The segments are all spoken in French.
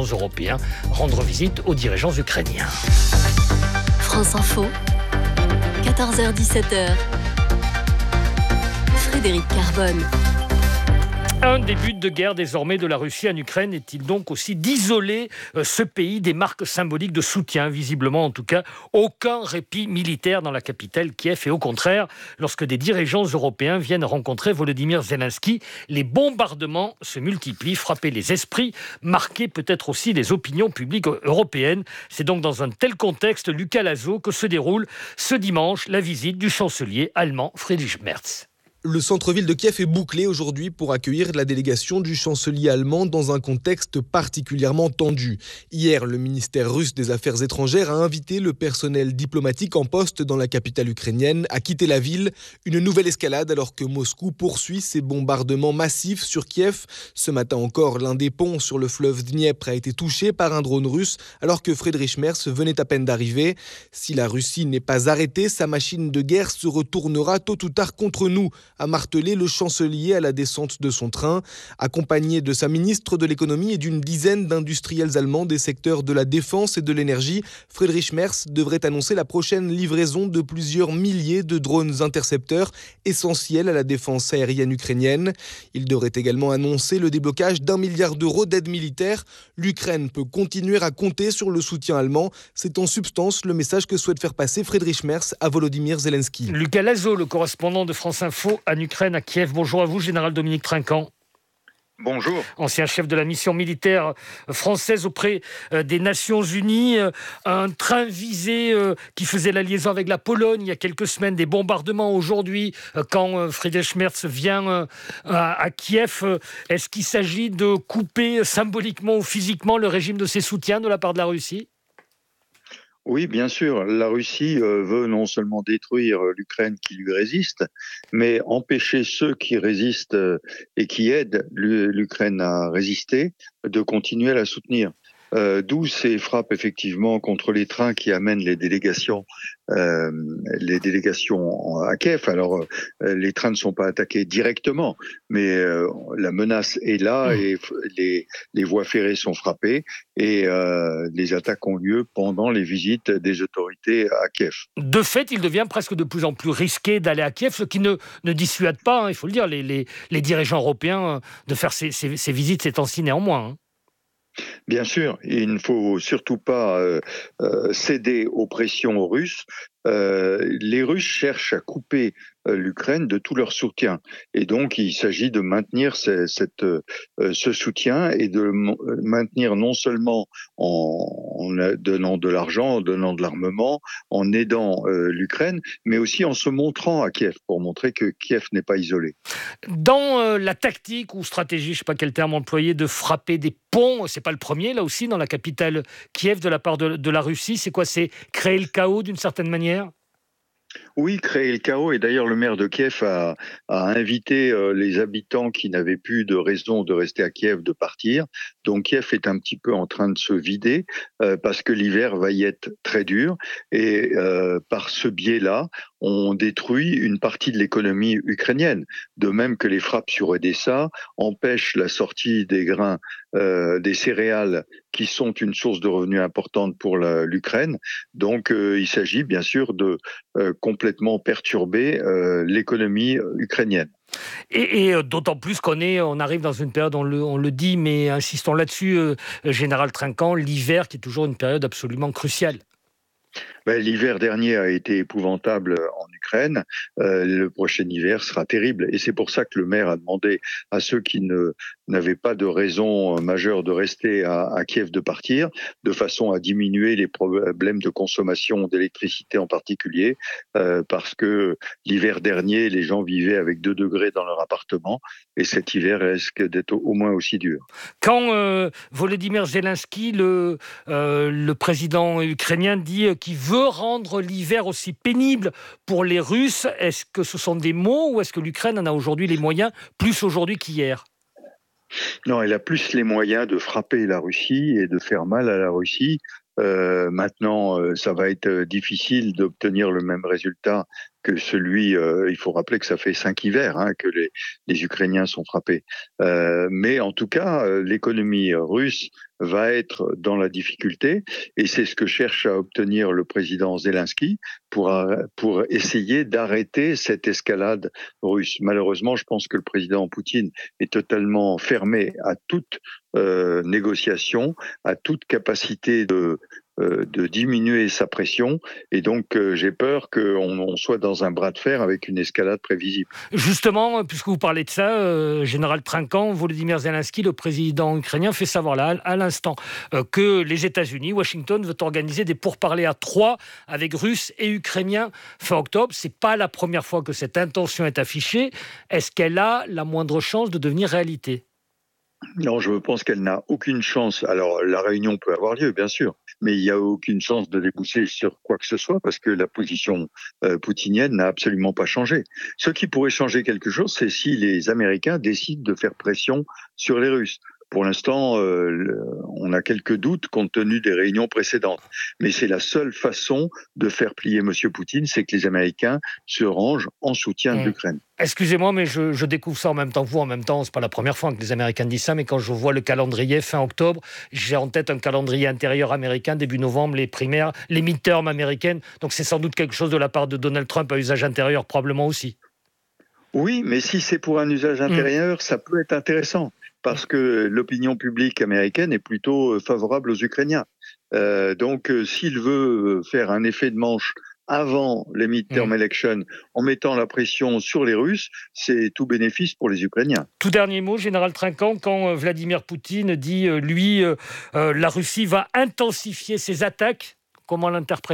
européens rendre visite aux dirigeants ukrainiens. France Info, 14h-17h. Frédéric Carbone. Un début de guerre désormais de la Russie en Ukraine est-il donc aussi d'isoler ce pays des marques symboliques de soutien? Visiblement, en tout cas, aucun répit militaire dans la capitale Kiev. Et au contraire, lorsque des dirigeants européens viennent rencontrer Volodymyr Zelensky, les bombardements se multiplient, frapper les esprits, marquer peut-être aussi les opinions publiques européennes. C'est donc dans un tel contexte, Lucas Lazo, que se déroule ce dimanche la visite du chancelier allemand Friedrich Merz. Le centre-ville de Kiev est bouclé aujourd'hui pour accueillir la délégation du chancelier allemand dans un contexte particulièrement tendu. Hier, le ministère russe des Affaires étrangères a invité le personnel diplomatique en poste dans la capitale ukrainienne à quitter la ville. Une nouvelle escalade alors que Moscou poursuit ses bombardements massifs sur Kiev. Ce matin encore, l'un des ponts sur le fleuve Dniepr a été touché par un drone russe alors que Friedrich Merz venait à peine d'arriver. Si la Russie n'est pas arrêtée, sa machine de guerre se retournera tôt ou tard contre nous, a martelé le chancelier à la descente de son train. Accompagné de sa ministre de l'économie et d'une dizaine d'industriels allemands des secteurs de la défense et de l'énergie, Friedrich Merz devrait annoncer la prochaine livraison de plusieurs milliers de drones intercepteurs essentiels à la défense aérienne ukrainienne. Il devrait également annoncer le déblocage d'1 milliard d'euros d'aide militaire. L'Ukraine peut continuer à compter sur le soutien allemand. C'est en substance le message que souhaite faire passer Friedrich Merz à Volodymyr Zelensky. Lucas Lazo, le correspondant de France Info en Ukraine, à Kiev. Bonjour à vous, général Dominique Trinquant. Bonjour. Ancien chef de la mission militaire française auprès des Nations Unies. Un train visé qui faisait la liaison avec la Pologne il y a quelques semaines. Des bombardements aujourd'hui quand Friedrich Merz vient à Kiev. Est-ce qu'il s'agit de couper symboliquement ou physiquement le régime de ses soutiens de la part de la Russie ? Oui, bien sûr. La Russie veut non seulement détruire l'Ukraine qui lui résiste, mais empêcher ceux qui résistent et qui aident l'Ukraine à résister de continuer à la soutenir. D'où ces frappes effectivement contre les trains qui amènent les délégations à Kiev. Alors les trains ne sont pas attaqués directement, mais la menace est là et les voies ferrées sont frappées et les attaques ont lieu pendant les visites des autorités à Kiev. De fait, il devient presque de plus en plus risqué d'aller à Kiev, ce qui ne dissuade pas, il faut le dire, les dirigeants européens de faire ces visites ces temps-ci néanmoins. Bien sûr, il ne faut surtout pas céder aux pressions russes. Les Russes cherchent à couper l'Ukraine de tout leur soutien. Et donc, il s'agit de maintenir ce soutien et de maintenir non seulement en donnant de l'argent, en donnant de l'armement, en aidant l'Ukraine, mais aussi en se montrant à Kiev pour montrer que Kiev n'est pas isolé. Dans la tactique ou stratégie, je ne sais pas quel terme employer, de frapper des ponts, c'est pas le premier, là aussi, dans la capitale Kiev de la part de la Russie, c'est quoi? C'est créer le chaos d'une certaine manière? Oui, créer le chaos. Et d'ailleurs, le maire de Kiev a invité les habitants qui n'avaient plus de raison de rester à Kiev de partir. Donc Kiev est un petit peu en train de se vider parce que l'hiver va y être très dur. Et par ce biais-là, on détruit une partie de l'économie ukrainienne. De même que les frappes sur Odessa empêchent la sortie des grains, des céréales qui sont une source de revenus importante pour l'Ukraine. Donc il s'agit bien sûr de complètement perturber l'économie ukrainienne. Et d'autant plus on arrive dans une période, on le dit, mais insistons là-dessus, Général Trinquant, l'hiver qui est toujours une période absolument cruciale. L'hiver dernier a été épouvantable en Ukraine. Le prochain hiver sera terrible. Et c'est pour ça que le maire a demandé à ceux qui n'avaient pas de raison majeure de rester à Kiev de partir, de façon à diminuer les problèmes de consommation d'électricité en particulier, parce que l'hiver dernier, les gens vivaient avec 2 degrés dans leur appartement. Et cet hiver risque d'être au moins aussi dur. Quand Volodymyr Zelensky, le président ukrainien, dit qu'il veut rendre l'hiver aussi pénible pour les Russes, est-ce que ce sont des mots ou est-ce que l'Ukraine en a aujourd'hui les moyens, plus aujourd'hui qu'hier ? Non, elle a plus les moyens de frapper la Russie et de faire mal à la Russie. Maintenant, ça va être difficile d'obtenir le même résultat que celui. Il faut rappeler que ça fait 5 hivers que les Ukrainiens sont frappés. Mais en tout cas, l'économie russe va être dans la difficulté, et c'est ce que cherche à obtenir le président Zelensky pour essayer d'arrêter cette escalade russe. Malheureusement, je pense que le président Poutine est totalement fermé à toute négociation, à toute capacité de diminuer sa pression, et donc j'ai peur qu'on soit dans un bras de fer avec une escalade prévisible. Justement, puisque vous parlez de ça, Général Trinquant, Volodymyr Zelensky, le président ukrainien, fait savoir là, à l'instant, que les États-Unis, Washington, veut organiser des pourparlers à 3 avec Russes et Ukrainiens fin octobre. C'est pas la première fois que cette intention est affichée. Est-ce qu'elle a la moindre chance de devenir réalité ? Non, je pense qu'elle n'a aucune chance. Alors, la réunion peut avoir lieu, bien sûr, mais il n'y a aucune chance de déboucher sur quoi que ce soit parce que la position poutinienne n'a absolument pas changé. Ce qui pourrait changer quelque chose, c'est si les Américains décident de faire pression sur les Russes. Pour l'instant, on a quelques doutes compte tenu des réunions précédentes. Mais c'est la seule façon de faire plier M. Poutine, c'est que les Américains se rangent en soutien de l'Ukraine. Excusez-moi, mais je découvre ça en même temps que vous. En même temps, c'est pas la première fois que les Américains disent ça, mais quand je vois le calendrier fin octobre, j'ai en tête un calendrier intérieur américain, début novembre, les primaires, les midterms américaines. Donc c'est sans doute quelque chose de la part de Donald Trump à usage intérieur, probablement aussi. Oui, mais si c'est pour un usage intérieur, ça peut être intéressant. Parce que l'opinion publique américaine est plutôt favorable aux Ukrainiens. Donc, s'il veut faire un effet de manche avant les midterm elections en mettant la pression sur les Russes, c'est tout bénéfice pour les Ukrainiens. Tout dernier mot, Général Trinquant, quand Vladimir Poutine dit, la Russie va intensifier ses attaques, comment l'interpréter ?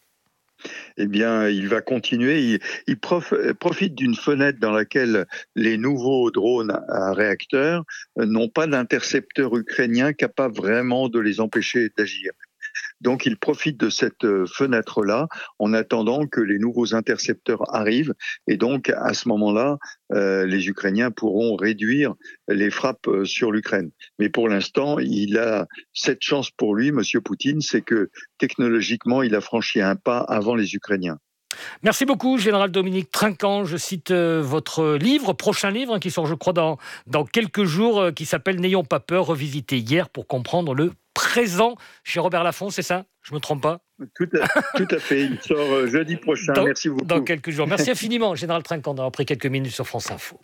Eh bien, il va continuer. Il profite d'une fenêtre dans laquelle les nouveaux drones à réacteurs n'ont pas d'intercepteurs ukrainiens capables vraiment de les empêcher d'agir. Donc, il profite de cette fenêtre-là en attendant que les nouveaux intercepteurs arrivent. Et donc, à ce moment-là, les Ukrainiens pourront réduire les frappes sur l'Ukraine. Mais pour l'instant, il a cette chance pour lui, M. Poutine, c'est que technologiquement, il a franchi un pas avant les Ukrainiens. Merci beaucoup, Général Dominique Trinquant. Je cite votre prochain livre, qui sort, je crois, dans quelques jours, qui s'appelle « N'ayons pas peur, revisiter hier pour comprendre le présent » chez Robert Laffont, c'est ça ? Je ne me trompe pas ? Tout à fait. Il sort jeudi prochain. Merci beaucoup. Dans quelques jours. Merci infiniment, Général Trinquant, d'avoir pris quelques minutes sur France Info.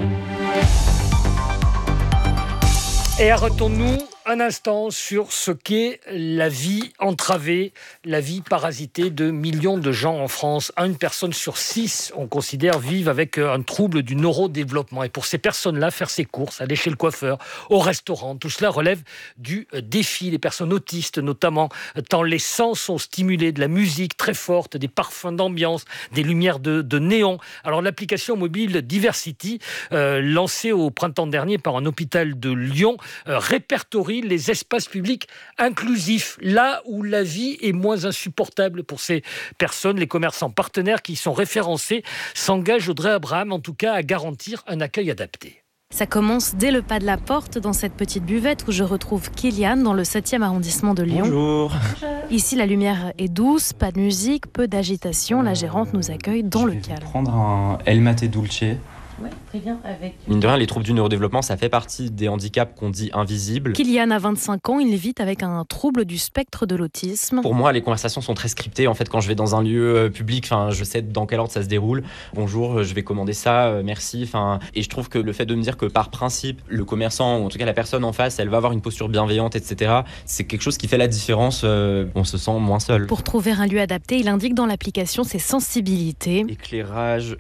Et arrêtons-nous un instant sur ce qu'est la vie entravée, la vie parasitée de millions de gens en France. Une personne sur 6, on considère, vivent avec un trouble du neurodéveloppement. Et pour ces personnes-là, faire ses courses, aller chez le coiffeur, au restaurant, tout cela relève du défi. Les personnes autistes, notamment, tant les sens sont stimulés, de la musique très forte, des parfums d'ambiance, des lumières de néon. Alors l'application mobile Diversity, lancée au printemps dernier par un hôpital de Lyon, répertorie les espaces publics inclusifs, là où la vie est moins insupportable pour ces personnes. Les commerçants partenaires qui y sont référencés s'engagent, Audrey Abraham, en tout cas, à garantir un accueil adapté. Ça commence dès le pas de la porte, dans cette petite buvette où je retrouve Kylian, dans le 7e arrondissement de Lyon. Bonjour. Ici, la lumière est douce, pas de musique, peu d'agitation. La gérante nous accueille dans le calme. Je vais prendre un El Mate Dulce. Ouais, très bien. Mine de rien, les troubles du neurodéveloppement, ça fait partie des handicaps qu'on dit invisibles. Kylian a 25 ans, il vit avec un trouble du spectre de l'autisme. Pour moi, les conversations sont très scriptées. En fait, quand je vais dans un lieu public, je sais dans quel ordre ça se déroule. Bonjour, je vais commander ça, merci. Et je trouve que le fait de me dire que par principe, le commerçant, ou en tout cas la personne en face, elle va avoir une posture bienveillante, etc., c'est quelque chose qui fait la différence. On se sent moins seul. Pour trouver un lieu adapté, il indique dans l'application ses sensibilités. Éclairage,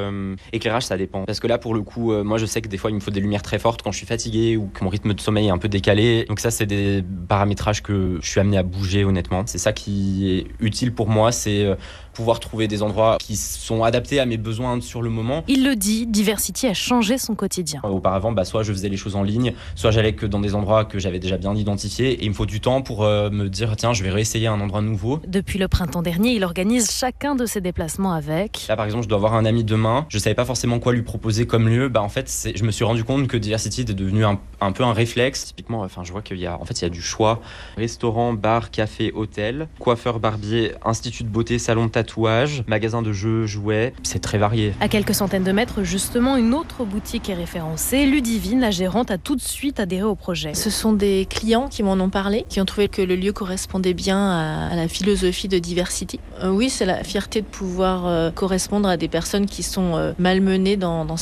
ça dépend. Parce que là, pour le coup, moi, je sais que des fois, il me faut des lumières très fortes quand je suis fatigué ou que mon rythme de sommeil est un peu décalé. Donc ça, c'est des paramétrages que je suis amené à bouger, honnêtement. C'est ça qui est utile pour moi, c'est pouvoir trouver des endroits qui sont adaptés à mes besoins sur le moment. Il le dit, Diversity a changé son quotidien. Auparavant, soit je faisais les choses en ligne, soit j'allais que dans des endroits que j'avais déjà bien identifiés. Et il me faut du temps pour me dire, tiens, je vais réessayer un endroit nouveau. Depuis le printemps dernier, il organise chacun de ses déplacements avec. Là, par exemple, je dois voir un ami demain. Je savais pas forcément quoi lui proposer comme lieu. En fait, je me suis rendu compte que Diversity était devenu un peu un réflexe. Typiquement, je vois qu'il y a du choix. Restaurant, bar, café, hôtel, coiffeur, barbier, institut de beauté, salon de tatouage, magasin de jeux, jouets. C'est très varié. À quelques centaines de mètres, justement, une autre boutique est référencée. Ludivine, la gérante, a tout de suite adhéré au projet. Ce sont des clients qui m'en ont parlé, qui ont trouvé que le lieu correspondait bien à la philosophie de Diversity. Oui, c'est la fierté de pouvoir correspondre à des personnes qui sont malmenées dans